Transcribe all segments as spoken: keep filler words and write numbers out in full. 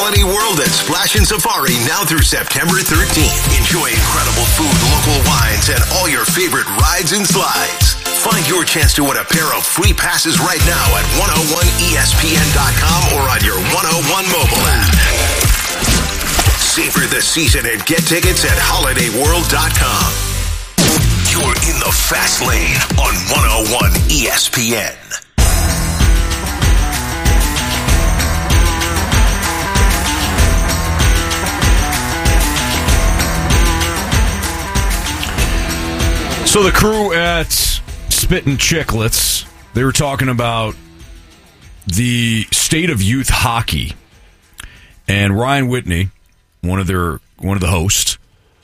Holiday World at Splash and Safari now through September thirteenth. Enjoy incredible food, local wines, and all your favorite rides and slides. Find your chance to win a pair of free passes right now at one oh one E S P N dot com or on your one oh one mobile app. Savor the season and get tickets at holiday world dot com. You're in the fast lane on one oh one E S P N. So the crew at Spittin' Chicklets, they were talking about the state of youth hockey. And Ryan Whitney, one of their one of the hosts,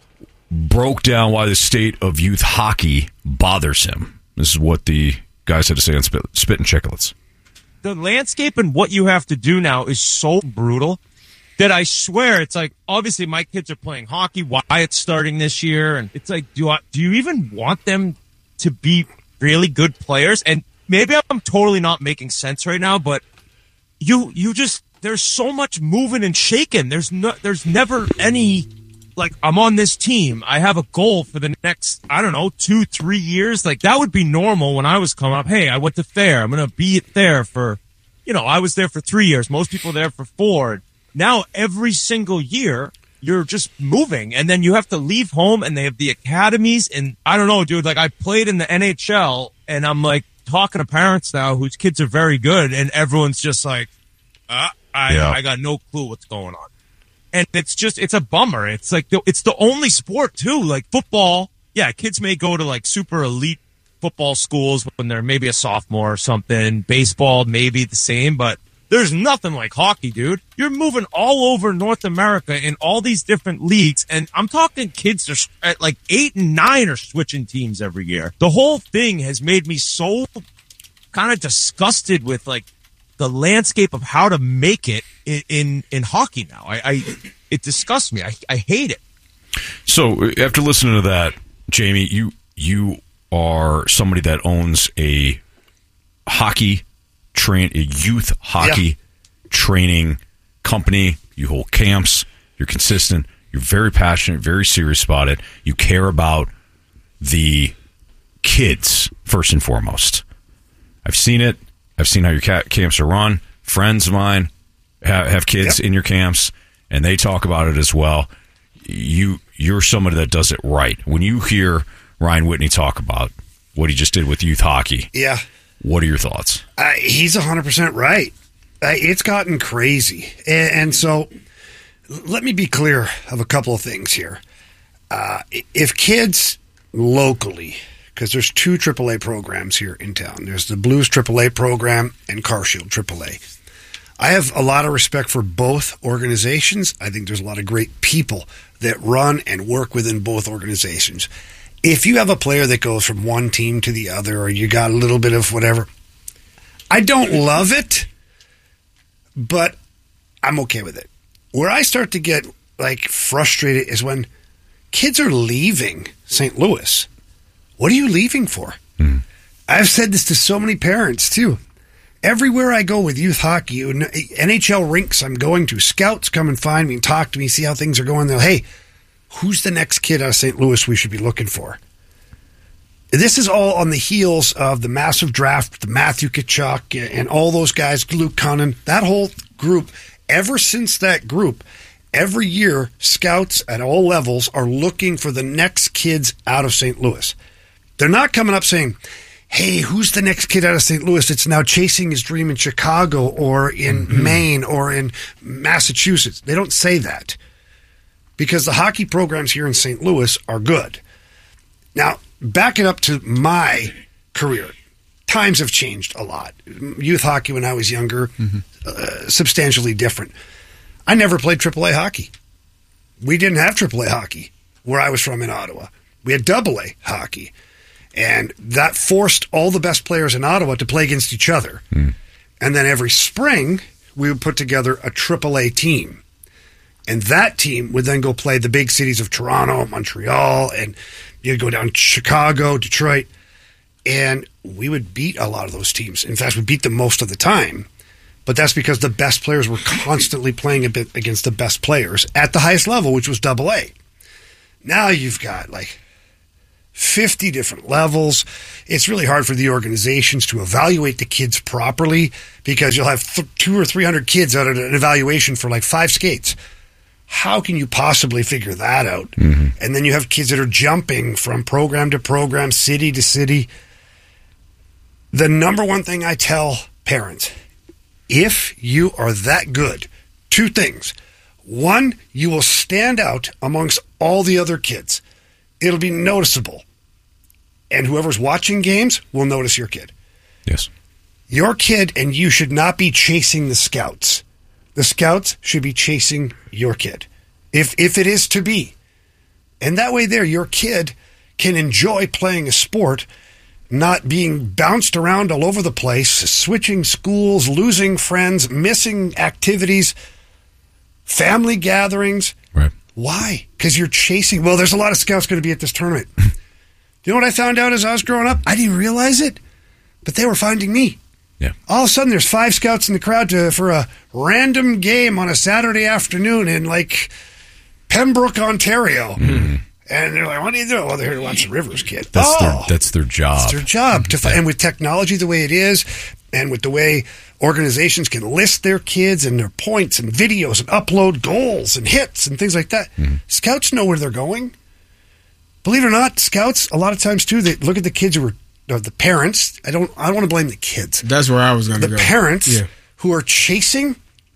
broke down why the state of youth hockey bothers him. This is what the guys had to say on Spit, Spittin' Chicklets. The landscape and what you have to do now is so brutal that I swear it's like, obviously my kids are playing hockey. Wyatt's starting this year. And it's like, do I, do you even want them to be really good players? And maybe I'm totally not making sense right now, but you, you just, there's so much moving and shaking. There's no, there's never any, like, I'm on this team. I have a goal for the next, I don't know, two, three years. Like, that would be normal when I was coming up. Hey, I went to Thayer. I'm going to be at Thayer for, you know, I was there for three years. Most people are there for four. Now, every single year, you're just moving, and then you have to leave home, and they have the academies, and I don't know, dude, like, I played in the N H L, and I'm, like, talking to parents now whose kids are very good, and everyone's just like, uh, I, yeah. I got no clue what's going on. And it's just, it's a bummer. It's like, the, it's the only sport, too, like, football. Yeah, kids may go to, like, super elite football schools when they're maybe a sophomore or something. Baseball, maybe the same, but there's nothing like hockey, dude. You're moving all over North America in all these different leagues, and I'm talking kids are at like eight and nine are switching teams every year. The whole thing has made me so kind of disgusted with like the landscape of how to make it in in, in hockey now. I, I it disgusts me. I, I hate it. So after listening to that, Jamie, you you are somebody that owns a hockey train a youth hockey yeah. training company. You hold camps. You're consistent. You're very passionate, very serious about it. You care about the kids first and foremost. I've seen it. I've seen how your camps are run. Friends of mine have, have kids yep. in your camps, and they talk about it as well. You, you're somebody that does it right. When you hear Ryan Whitney talk about what he just did with youth hockey, yeah. what are your thoughts? Uh, he's one hundred percent right. Uh, it's gotten crazy. And, and so let me be clear of a couple of things here. Uh, if kids locally, because there's two triple A programs here in town. There's the Blues triple A program and CarShield triple A. I have a lot of respect for both organizations. I think there's a lot of great people that run and work within both organizations. If you have a player that goes from one team to the other, or you got a little bit of whatever, I don't love it, but I'm okay with it. Where I start to get like frustrated is when kids are leaving Saint Louis. What are you leaving for? Mm. I've said this to so many parents too. Everywhere I go with youth hockey, N H L rinks I'm going to, scouts come and find me and talk to me, see how things are going. They'll, hey, who's the next kid out of Saint Louis we should be looking for? This is all on the heels of the massive draft, the Matthew Tkachuk and all those guys, Luke Cunnin, that whole group. Ever since that group, every year, scouts at all levels are looking for the next kids out of Saint Louis. They're not coming up saying, hey, who's the next kid out of Saint Louis that's now chasing his dream in Chicago or in mm-hmm. Maine or in Massachusetts? They don't say that because the hockey programs here in Saint Louis are good. Now, back it up to my career. Times have changed a lot. Youth hockey when I was younger, mm-hmm. uh, substantially different. I never played triple A hockey. We didn't have triple A hockey where I was from in Ottawa. We had double A hockey. And that forced all the best players in Ottawa to play against each other. Mm. And then every spring, we would put together a triple A team. And that team would then go play the big cities of Toronto, Montreal, and you'd go down to Chicago, Detroit. And we would beat a lot of those teams. In fact, we beat them most of the time. but that's because the best players were constantly playing a bit against the best players at the highest level, which was double A. Now you've got like fifty different levels. It's really hard for the organizations to evaluate the kids properly because you'll have th- two or three hundred kids out at an evaluation for like five skates. How can you possibly figure that out? Mm-hmm. And then you have kids that are jumping from program to program, city to city. The number one thing I tell parents, if you are that good, two things. One, you will stand out amongst all the other kids. It'll be noticeable. And whoever's watching games will notice your kid. Yes. Your kid and you should not be chasing the scouts. The scouts should be chasing your kid, if if it is to be. And that way there, your kid can enjoy playing a sport, not being bounced around all over the place, switching schools, losing friends, missing activities, family gatherings. Right. Why? Because you're chasing. Well, there's a lot of scouts going to be at this tournament. You know what I found out as I was growing up? I didn't realize it, but they were finding me. Yeah. All of a sudden, there's five scouts in the crowd to, for a random game on a Saturday afternoon in, like, Pembroke, Ontario. Mm-hmm. And they're like, what are you doing? Well, they're here to watch the Rivers kid. That's, oh, their, that's their job. That's their job. To, and with technology the way it is, and with the way organizations can list their kids and their points and videos and upload goals and hits and things like that, mm-hmm. Scouts know where they're going. Believe it or not, scouts, a lot of times, too, they look at the kids who are No, the parents, I don't I don't want to blame the kids. That's where I was going to go. go. The parents yeah. who are chasing,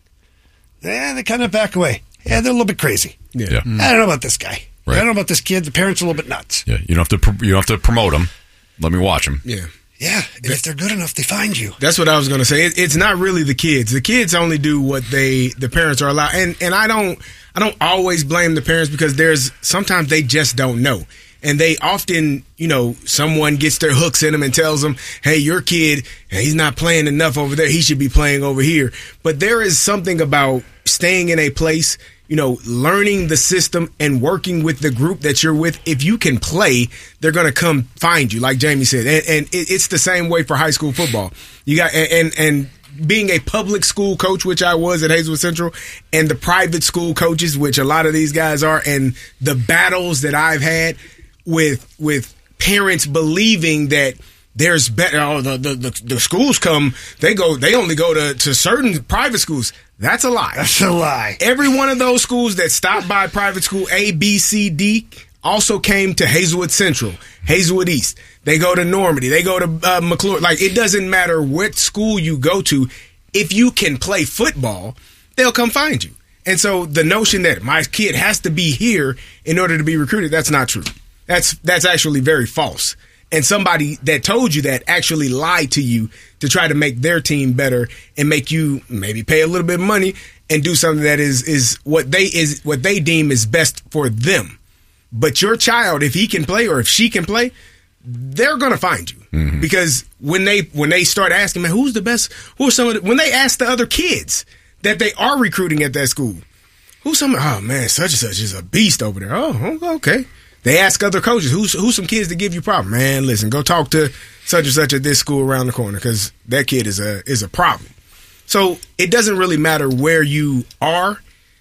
eh, they kind of back away. Yeah, they're a little bit crazy. Yeah. yeah. I don't know about this guy. Right. I don't know about this kid. The parents are a little bit nuts. Yeah, you don't have to you don't have to promote them. Let me watch them. Yeah. Yeah, and if they're good enough, they find you. That's what I was going to say. It, it's not really the kids. The kids only do what they the parents are allowed. And and I don't I don't always blame the parents because there's sometimes they just don't know. And they often, you know, someone gets their hooks in them and tells them, hey, your kid, he's not playing enough over there. He should be playing over here. But there is something about staying in a place, you know, learning the system and working with the group that you're with. If you can play, they're going to come find you, like Jamie said. And, and it's the same way for high school football. You got and and being a public school coach, which I was at Hazelwood Central, and the private school coaches, which a lot of these guys are, and the battles that I've had with with parents believing that there's better. Oh, the, the the the schools come, they go, they only go to, to certain private schools. That's a lie. That's a lie. Every one of those schools that stopped by private school A, B, C, D also came to Hazelwood Central, Hazelwood East. They go to Normandy. They go to uh, McClure. Like, it doesn't matter what school you go to. If you can play football, they'll come find you. And so the notion that my kid has to be here in order to be recruited, that's not true. That's that's actually very false. And somebody that told you that actually lied to you to try to make their team better and make you maybe pay a little bit of money and do something that is is what they is what they deem is best for them. But your child, if he can play or if she can play, they're gonna find you. Mm-hmm. Because when they when they start asking, man, who's the best? Who are some of the, when they ask the other kids that they are recruiting at that school, who's some? Oh man, such and such is a beast over there. Oh, okay. They ask other coaches, who's who's some kids that give you problem? Man, listen, go talk to such and such at this school around the corner because that kid is a is a problem. So it doesn't really matter where you are,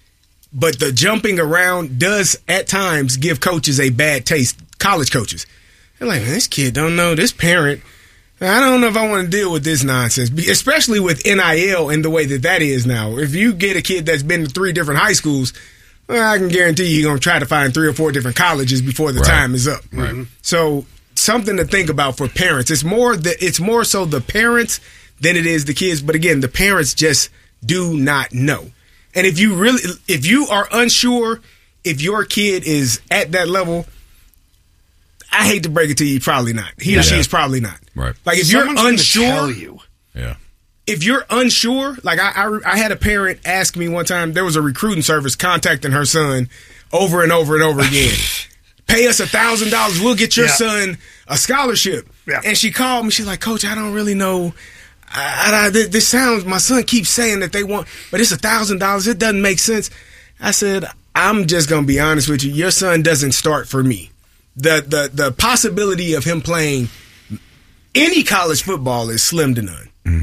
but the jumping around does at times give coaches a bad taste. College coaches, they're like, man, this kid don't know this parent. I don't know if I want to deal with this nonsense, especially with N I L and the way that that is now. If you get a kid that's been to three different high schools, well, I can guarantee you he's going to try to find three or four different colleges before the right. time is up. Right. Mm-hmm. So something to think about for parents. It's more that it's more so the parents than it is the kids. But again, the parents just do not know. And if you really, if you are unsure if your kid is at that level, I hate to break it to you, probably not. He yeah. or she is probably not. Right. Like if Someone's you're unsure, tell you. Yeah. If you're unsure, like I, I, I had a parent ask me one time, there was a recruiting service contacting her son over and over and over again. Pay us a thousand dollars, we'll get your yeah. son a scholarship. Yeah. And she called me, she's like, Coach, I don't really know. I, I, this sounds, my son keeps saying that they want, but it's a thousand dollars. It doesn't make sense. I said, I'm just going to be honest with you. Your son doesn't start for me. The, the, the possibility of him playing any college football is slim to none. Mm-hmm.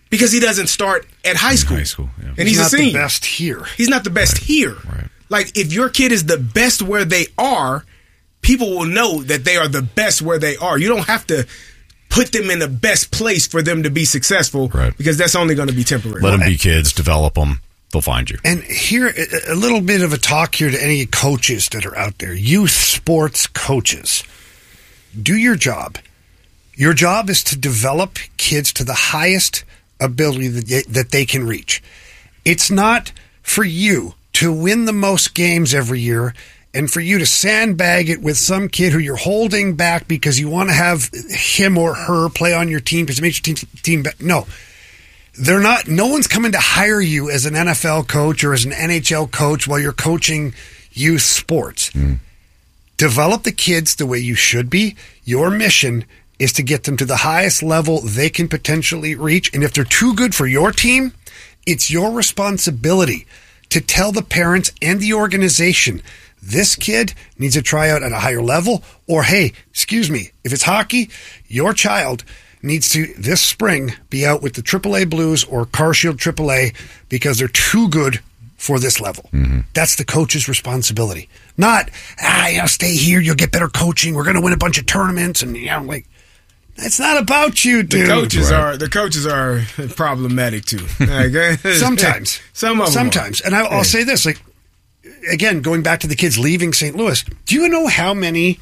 because he doesn't start at high school. High school, yeah. And he's, he's, not a senior. the best here. He's not the best Right. here. Right. Like, if your kid is the best where they are, people will know that they are the best where they are. You don't have to put them in the best place for them to be successful, right. because that's only going to be temporary. Let them be kids, develop them. They'll find you. And here, a a little bit of a talk here to any coaches that are out there, youth sports coaches. Do your job. Your job is to develop kids to the highest ability that they, that they can reach. It's not for you to win the most games every year and for you to sandbag it with some kid who you're holding back because you want to have him or her play on your team because it makes your team, team better. No. They're not, no one's coming to hire you as an N F L coach or as an N H L coach while you're coaching youth sports. Mm. Develop the kids the way you should be. Your mission is to get them to the highest level they can potentially reach. And if they're too good for your team, it's your responsibility to tell the parents and the organization, this kid needs to try out at a higher level, or hey, excuse me, if it's hockey, your child needs to, this spring, be out with the triple A Blues or CarShield triple A because they're too good for this level. Mm-hmm. That's the coach's responsibility. Not, ah, you know, stay here, you'll get better coaching, we're going to win a bunch of tournaments, and, you know, like, it's not about you, dude. The coaches right. are the coaches are problematic too. Like, sometimes, some of them sometimes, are. and I'll, I'll say this: like, again, going back to the kids leaving Saint Louis. Do you know how many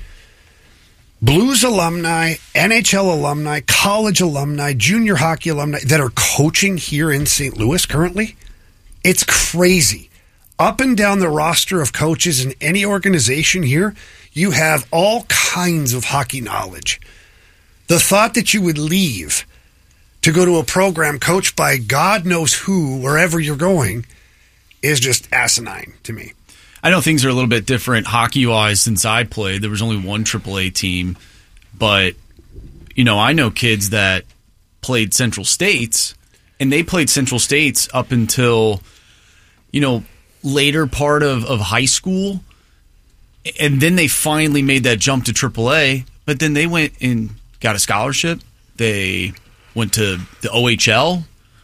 Blues alumni, N H L alumni, college alumni, junior hockey alumni that are coaching here in Saint Louis currently? It's crazy. Up and down the roster of coaches in any organization here, you have all kinds of hockey knowledge. The thought that you would leave to go to a program coached by God knows who, wherever you're going, is just asinine to me. I know things are a little bit different hockey-wise since I played. There was only one triple A team. But, you know, I know kids that played Central States, and they played Central States up until, you know, later part of, of high school. And then they finally made that jump to triple A. But then they went and got a scholarship. They went to the O H L.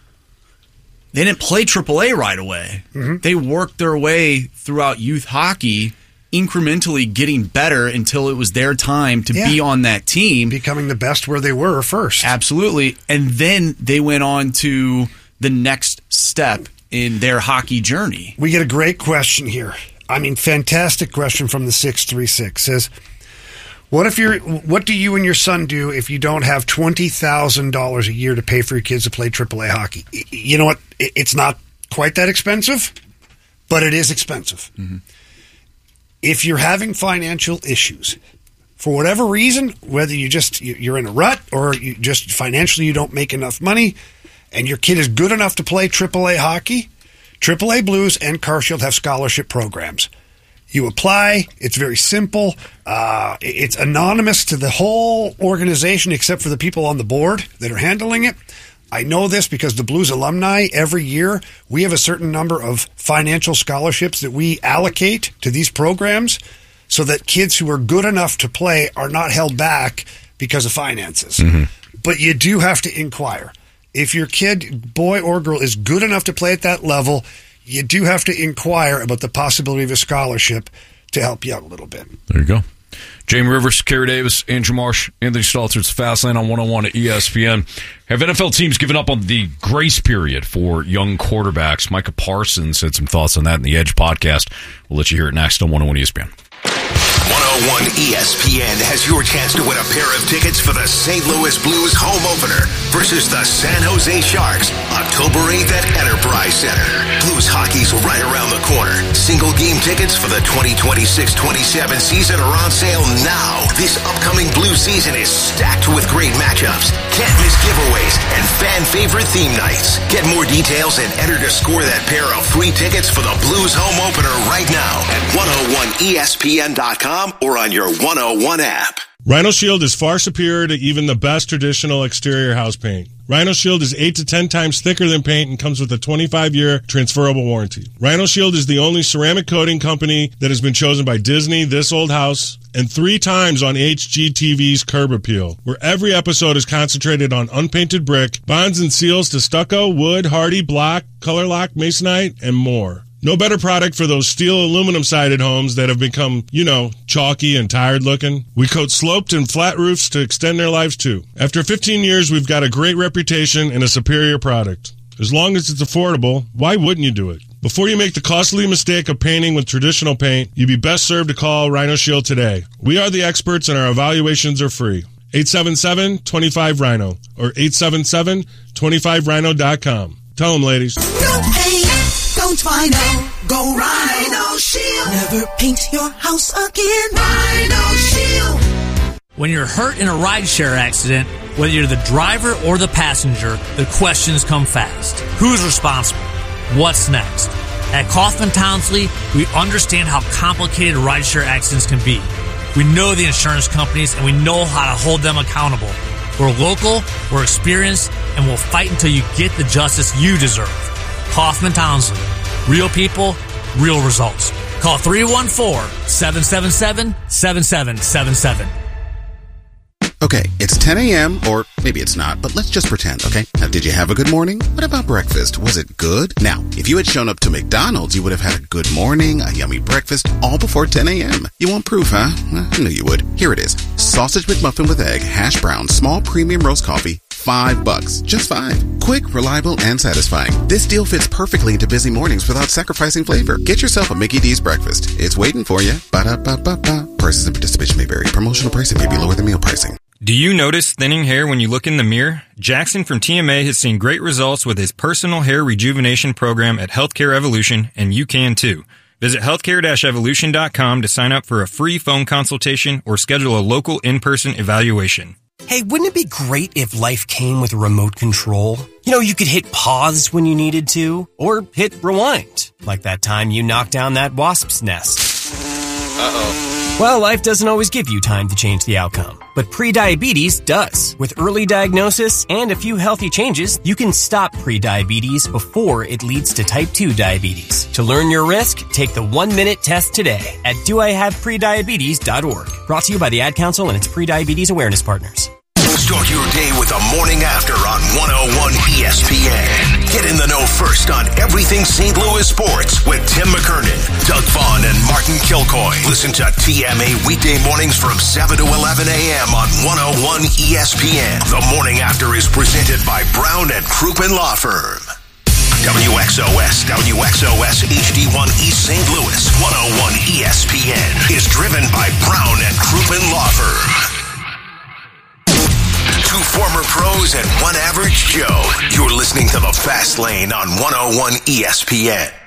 They didn't play triple A right away. Mm-hmm. They worked their way throughout youth hockey, incrementally getting better until it was their time to yeah. be on that team. Becoming the best where they were first. Absolutely. And then they went on to the next step in their hockey journey. We get a great question here. I mean, fantastic question from the six three six. Says, What if you're? What do you and your son do if you don't have twenty thousand dollars a year to pay for your kids to play triple A hockey? You know what? It's not quite that expensive, but it is expensive. Mm-hmm. If you're having financial issues, for whatever reason, whether you just you're in a rut or you just financially you don't make enough money, and your kid is good enough to play triple A hockey, triple A Blues and CarShield have scholarship programs. You apply. It's very simple. Uh, it's anonymous to the whole organization except for the people on the board that are handling it. I know this because the Blues alumni, every year, we have a certain number of financial scholarships that we allocate to these programs so that kids who are good enough to play are not held back because of finances. Mm-hmm. But you do have to inquire. If your kid, boy or girl, is good enough to play at that level, you do have to inquire about the possibility of a scholarship to help you out a little bit. There you go. Jamie Rivers, Kerry Davis, Andrew Marsh, Anthony Stalter. It's Fastlane on one oh one at E S P N. Have N F L teams given up on the grace period for young quarterbacks? Micah Parsons had some thoughts on that in the Edge podcast. We'll let you hear it next on one oh one E S P N. one oh one E S P N has your chance to win a pair of tickets for the Saint Louis Blues home opener versus the San Jose Sharks, October eighth at Enterprise Center. Blues hockey's right around the corner. Single game tickets for the twenty twenty-six twenty-seven season are on sale now. This upcoming Blues season is stacked with great matchups, can't miss giveaways, and fan favorite theme nights. Get more details and enter to score that pair of free tickets for the Blues home opener right now at one oh one E S P N dot com or on your one oh one app. Rhino Shield is far superior to even the best traditional exterior house paint. Rhino Shield is eight to ten times thicker than paint and comes with a twenty-five year transferable warranty. Rhino Shield is the only ceramic coating company that has been chosen by Disney, This Old House, and three times on H G T V's Curb Appeal, where every episode is concentrated on unpainted brick, bonds and seals to stucco, wood, hardy, block, color lock, masonite, and more. No better product for those steel aluminum-sided homes that have become, you know, chalky and tired-looking. We coat sloped and flat roofs to extend their lives, too. After fifteen years, we've got a great reputation and a superior product. As long as it's affordable, why wouldn't you do it? Before you make the costly mistake of painting with traditional paint, you'd be best served to call Rhino Shield today. We are the experts and our evaluations are free. eight seven seven, two five, RHINO or eight seven seven, two five rhino dot com. Tell them, ladies. No paint, don't Rhino. Go Rhino Shield. Never paint your house again. Rhino Shield. When you're hurt in a rideshare accident, whether you're the driver or the passenger, the questions come fast. Who's responsible? What's next? At Kaufman Townsley, we understand how complicated rideshare accidents can be. We know the insurance companies and we know how to hold them accountable. We're local, we're experienced, and we'll fight until you get the justice you deserve. Kaufman Townsley. Real people, real results. Call three one four, seven seven seven, seven seven seven seven. Okay, it's ten a.m., or maybe it's not, but let's just pretend, okay? Now, did you have a good morning? What about breakfast? Was it good? Now, if you had shown up to McDonald's, you would have had a good morning, a yummy breakfast, all before ten a.m. You want proof, huh? Well, I knew you would. Here it is. Sausage McMuffin with egg, hash brown, small premium roast coffee, five bucks. Just five. Quick, reliable, and satisfying. This deal fits perfectly into busy mornings without sacrificing flavor. Get yourself a Mickey D's breakfast. It's waiting for you. Ba-da-ba-ba-ba. Prices and participation may vary. Promotional pricing may be lower than meal pricing. Do you notice thinning hair when you look in the mirror? Jackson from T M A has seen great results with his personal hair rejuvenation program at Healthcare Evolution, and you can too. Visit healthcare evolution dot com to sign up for a free phone consultation or schedule a local in-person evaluation. Hey, wouldn't it be great if life came with a remote control? You know, you could hit pause when you needed to, or hit rewind, like that time you knocked down that wasp's nest. Uh-oh. Well, life doesn't always give you time to change the outcome, but prediabetes does. With early diagnosis and a few healthy changes, you can stop prediabetes before it leads to type two diabetes. To learn your risk, take the one-minute test today at do I have prediabetes dot org. Brought to you by the Ad Council and its Prediabetes Awareness Partners. Start your day with the Morning After on one oh one E S P N. Get in the know first on everything Saint Louis sports with Tim McKernan, Doug Vaughn, and Martin Kilcoy. Listen to T M A weekday mornings from seven to eleven a.m. on one oh one E S P N. The Morning After is presented by Brown and Crouppen Law Firm. W X O S, W X O S H D one East Saint Louis, one oh one E S P N is driven by Brown and Crouppen Law Firm. Two former pros and one average Joe. You're listening to The Fast Lane on one oh one E S P N.